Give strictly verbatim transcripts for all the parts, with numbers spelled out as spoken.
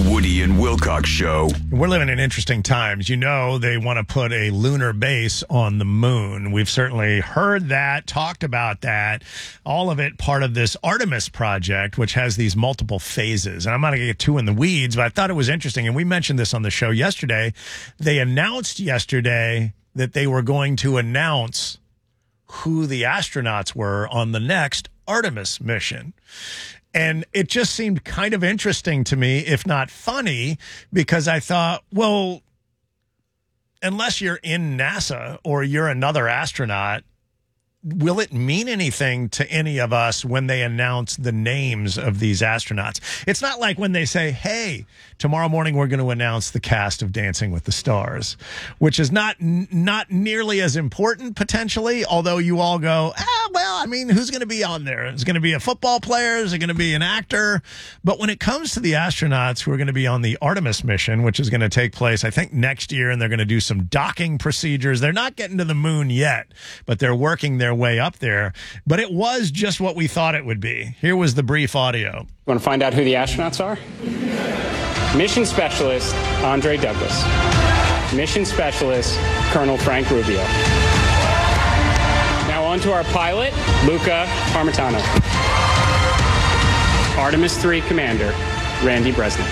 Woody and Wilcox Show. We're living in interesting times. You know, they want to put a lunar base on the moon. We've certainly heard that, talked about that. All of it part of this Artemis project, which has these multiple phases. And I'm not going to get too in the weeds, but I thought it was interesting. And we mentioned this on the show yesterday. They announced yesterday that they were going to announce who the astronauts were on the next Artemis mission. And it just seemed kind of interesting to me, if not funny, because I thought, well, unless you're in NASA or you're another astronaut, will it mean anything to any of us when they announce the names of these astronauts? It's not like when they say, hey, tomorrow morning we're going to announce the cast of Dancing with the Stars, which is not not nearly as important potentially, although you all go, ah, well, I mean, who's going to be on there? Is it going to be a football player? Is it going to be an actor? But when it comes to the astronauts who are going to be on the Artemis mission, which is going to take place, I think, next year, and they're going to do some docking procedures. They're not getting to the moon yet, but they're working their way up there. But it was just what we thought it would be. Here was the brief audio. You want to find out who the astronauts are? Mission Specialist Andre Douglas. Mission Specialist Colonel Frank Rubio. Now on to our pilot, Luca Parmitano. Artemis three Commander, Randy Bresnik.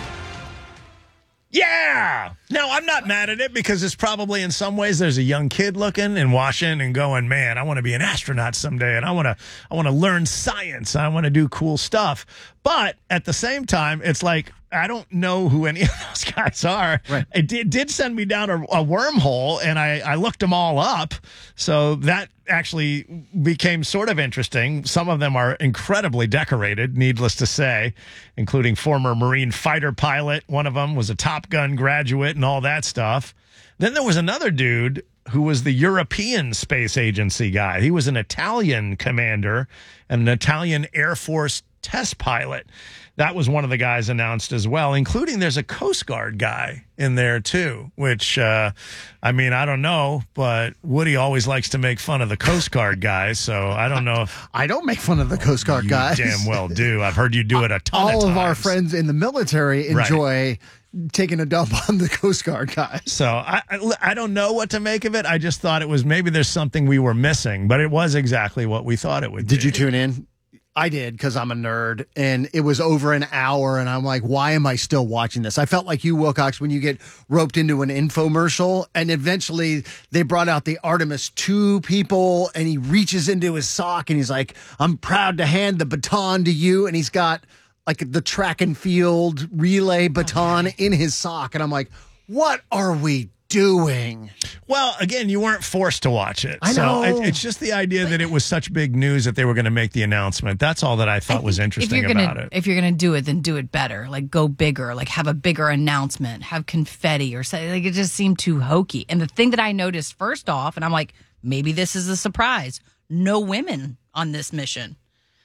Yeah! Now, I'm not mad at it because it's probably in some ways there's a young kid looking and watching and going, man, I want to be an astronaut someday and I want to I want to learn science. I want to do cool stuff. But at the same time, it's like, I don't know who any of those guys are. Right. It did, did send me down a, a wormhole, and I, I looked them all up. So that actually became sort of interesting. Some of them are incredibly decorated, needless to say, including former Marine fighter pilot. One of them was a Top Gun graduate and all that stuff. Then there was another dude who was the European Space Agency guy. He was an Italian commander and an Italian Air Force test pilot. That was one of the guys announced as well, including there's a Coast Guard guy in there too, which, uh, I mean, I don't know, but Woody always likes to make fun of the Coast Guard guys, so I don't know if... I don't make fun of the Coast Guard you guys. damn well do. I've heard you do it a ton All of times. All of our friends in the military enjoy... Right. Taking a dump on the Coast Guard guys. So I, I I don't know what to make of it. I just thought it was maybe there's something we were missing, but it was exactly what we thought it would be. Did you tune in? I did, because I'm a nerd, and it was over an hour, and I'm like, why am I still watching this? I felt like you, Wilcox, when you get roped into an infomercial, and eventually they brought out the Artemis two people, and he reaches into his sock, and he's like, I'm proud to hand the baton to you, and he's got like the track and field relay baton in his sock, and I'm like, what are we doing? Well, again, you weren't forced to watch it. I know. So it, it's just the idea that it was such big news that they were going to make the announcement. That's all that I thought I was interesting if you're gonna, about it. If you're going to do it, then do it better. Like, go bigger. Like, have a bigger announcement. Have confetti or something. Like, it just seemed too hokey. And the thing that I noticed first off, and I'm like, maybe this is a surprise. No women on this mission.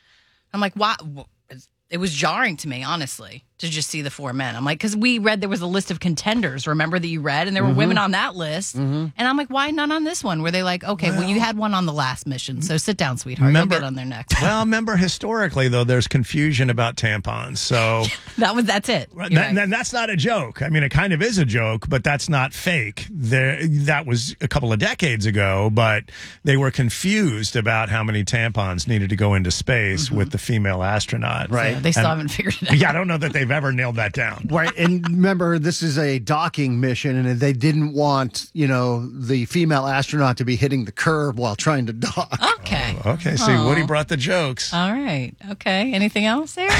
I'm like, why? It was jarring to me, honestly, to just see the four men. I'm like, because we read there was a list of contenders, remember, that you read, and there were mm-hmm. women on that list. Mm-hmm. And I'm like, why none on this one? Were they like, okay, well, well you had one on the last mission, so sit down, sweetheart. Remember, You'll get on there next. Well, remember, historically, though, there's confusion about tampons. So that was that's it. That, right. that, that's not a joke. I mean, it kind of is a joke, but that's not fake. There, that was a couple of decades ago, but they were confused about how many tampons needed to go into space mm-hmm. with the female astronaut. Right. So they still and, haven't figured it out. Yeah, I don't know that they've ever nailed that down. Right, and remember, this is a docking mission, and they didn't want, you know, the female astronaut to be hitting the curb while trying to dock. Okay. Oh, okay, see, oh. Woody brought the jokes. All right. Okay, anything else there?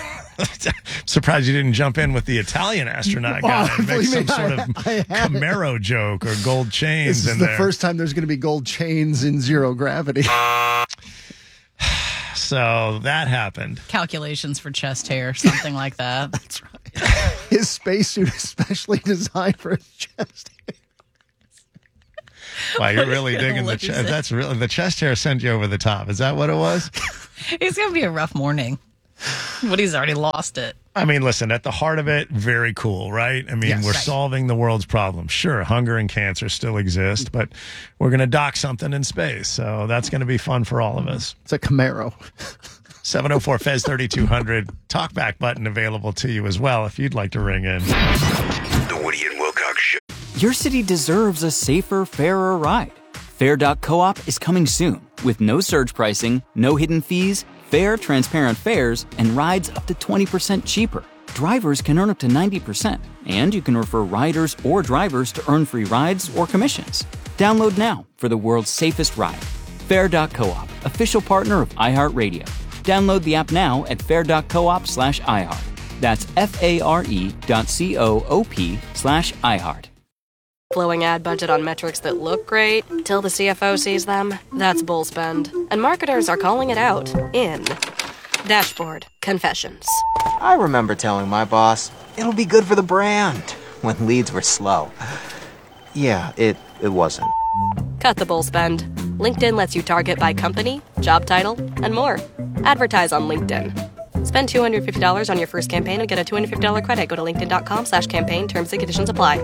Surprised you didn't jump in with the Italian astronaut guy well, and make some I, sort of I, I Camaro joke or gold chains this is in the there. First time there's going to be gold chains in zero gravity. So that happened. Calculations for chest hair, something like that. That's right. His spacesuit is specially designed for his chest hair. Wow, you're really digging the chest. That's really the chest hair sent you over the top. Is that what it was? It's going to be a rough morning. Woody's already lost it. I mean, listen, at the heart of it, very cool, right? I mean, yes, we're right. solving the world's problems. Sure, hunger and cancer still exist, but we're going to dock something in space. So that's going to be fun for all of us. It's a Camaro. seven oh four F E Z thirty-two hundred. Talkback button available to you as well if you'd like to ring in. The Woody and Wilcox Show. Your city deserves a safer, fairer ride. Fair dot coop is coming soon with no surge pricing, no hidden fees, fair, transparent fares, and rides up to twenty percent cheaper. Drivers can earn up to ninety percent, and you can refer riders or drivers to earn free rides or commissions. Download now for the world's safest ride. Fair dot coop, official partner of iHeartRadio. Download the app now at fair dot coop slash iHeart. That's F-A-R-E dot C-O-O-P slash iHeart. Flowing ad budget on metrics that look great till the C F O sees them. That's bull spend. And marketers are calling it out in Dashboard Confessions. I remember telling my boss, it'll be good for the brand, when leads were slow. Yeah, it, it wasn't. Cut the bull spend. LinkedIn lets you target by company, job title, and more. Advertise on LinkedIn. Spend two hundred fifty dollars on your first campaign and get a two hundred fifty dollars credit. Go to linkedin.com slash campaign. Terms and conditions apply.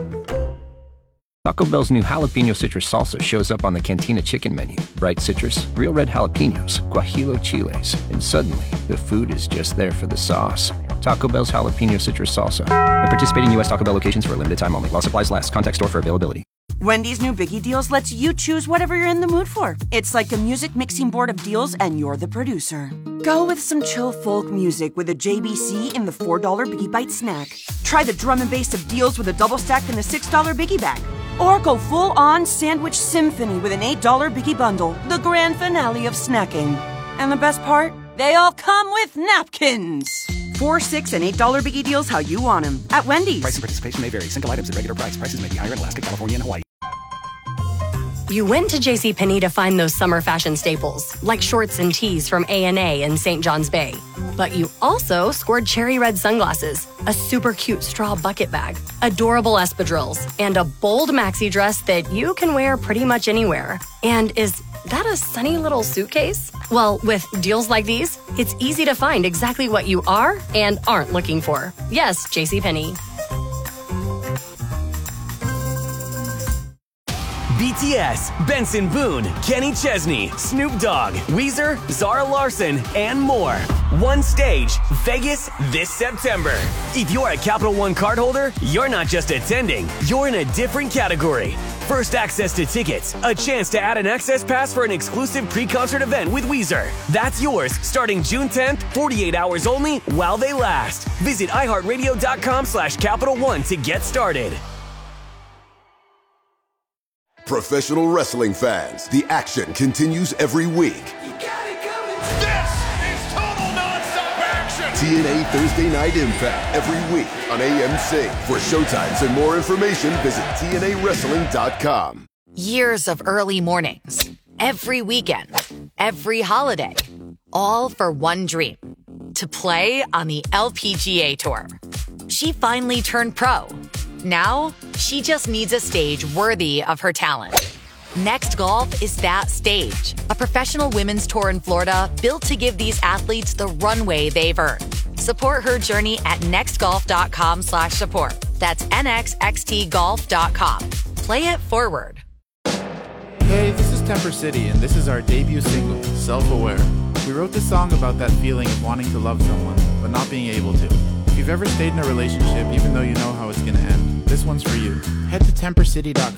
Taco Bell's new jalapeno citrus salsa shows up on the Cantina chicken menu. Bright citrus, real red jalapenos, guajillo chiles, and suddenly the food is just there for the sauce. Taco Bell's jalapeno citrus salsa. At participating U S Taco Bell locations for a limited time only. While supplies last. Contact store for availability. Wendy's new Biggie Deals lets you choose whatever you're in the mood for. It's like a music mixing board of deals, and you're the producer. Go with some chill folk music with a J B C in the four dollar Biggie Bite snack. Try the drum and bass of deals with a double stack in the six dollar Biggie Bag. Or go full-on sandwich symphony with an eight dollar Biggie Bundle, the grand finale of snacking. And the best part? They all come with napkins. Four, six, and eight dollar Biggie Deals how you want them at Wendy's. Price and participation may vary. Single items at regular price. Prices may be higher in Alaska, California, and Hawaii. You went to JCPenney to find those summer fashion staples, like shorts and tees from A and A in Saint John's Bay. But you also scored cherry red sunglasses, a super cute straw bucket bag, adorable espadrilles, and a bold maxi dress that you can wear pretty much anywhere. And is that a sunny little suitcase? Well, with deals like these, it's easy to find exactly what you are and aren't looking for. Yes, JCPenney. B T S, Benson Boone, Kenny Chesney, Snoop Dogg, Weezer, Zara Larson, and more. One stage, Vegas this September. If you're a Capital One cardholder, you're not just attending, you're in a different category. First access to tickets, a chance to add an access pass for an exclusive pre-concert event with Weezer. That's yours starting June tenth, forty-eight hours only while they last. Visit iHeartRadio.com slash Capital One to get started. Professional wrestling fans, the action continues every week. You got it coming. This is total nonstop action. T N A Thursday Night Impact every week on A M C. For showtimes and more information, visit T N A wrestling dot com. Years of early mornings, every weekend, every holiday, all for one dream, to play on the L P G A Tour. She finally turned pro. Now, she just needs a stage worthy of her talent. Next Golf is that stage, a professional women's tour in Florida built to give these athletes the runway they've earned. Support her journey at nextgolf.com slash support. That's N X X T golf dot com. Play it forward. Hey, this is Temper City, and this is our debut single, Self-Aware. We wrote this song about that feeling of wanting to love someone, but not being able to. If you've ever stayed in a relationship, even though you know how it's going to end, this one's for you. Head to temper city dot com.